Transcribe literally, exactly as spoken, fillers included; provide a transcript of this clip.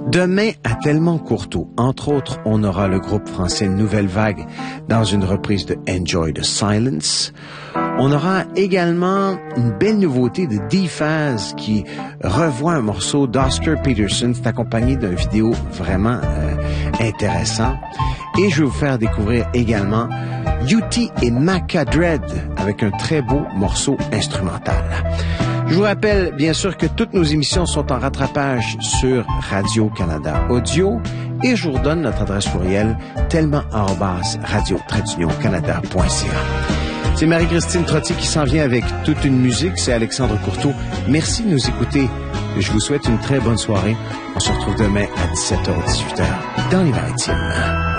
Demain, à Tellement-Courteau, entre autres, on aura le groupe français Nouvelle Vague dans une reprise de Enjoy the Silence. On aura également une belle nouveauté de D-Phase qui revoit un morceau d'Oscar Peterson. C'est accompagné d'une vidéo vraiment euh, intéressant. Et je vais vous faire découvrir également U T et Maca Dread avec un très beau morceau instrumental. Je vous rappelle, bien sûr, que toutes nos émissions sont en rattrapage sur Radio-Canada Audio et je vous redonne notre adresse courriel tellement arobase radio tiret union canada point c a. C'est Marie-Christine Trottier qui s'en vient avec toute une musique. C'est Alexandre Courteau. Merci de nous écouter. Je vous souhaite une très bonne soirée. On se retrouve demain à dix-sept heures dix-huit heures dans les Maritimes.